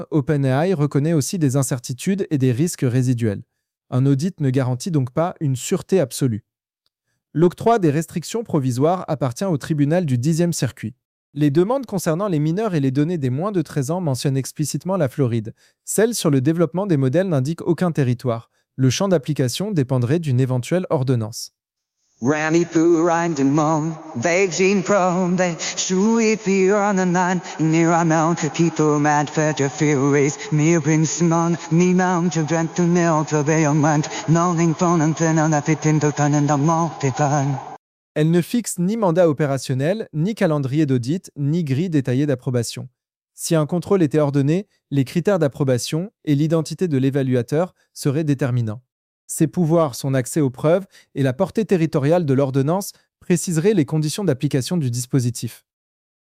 OpenAI reconnaît aussi des incertitudes et des risques résiduels. Un audit ne garantit donc pas une sûreté absolue. L'octroi des restrictions provisoires appartient au tribunal du 10e circuit. Les demandes concernant les mineurs et les données des moins de 13 ans mentionnent explicitement la Floride. Celles sur le développement des modèles n'indiquent aucun territoire. Le champ d'application dépendrait d'une éventuelle ordonnance. Randy Pooh, Ryan Mom, vaccine prone, they sweet fear on the line, near amount of people mad for the furies, me bring small, me mount to drink to milk of a young man, nothing phone and thin on a fit into turn and the multiply. Elle ne fixe ni mandat opérationnel, ni calendrier d'audit, ni grille détaillée d'approbation. Si un contrôle était ordonné, les critères d'approbation et l'identité de l'évaluateur seraient déterminants. Ses pouvoirs, son accès aux preuves et la portée territoriale de l'ordonnance préciseraient les conditions d'application du dispositif.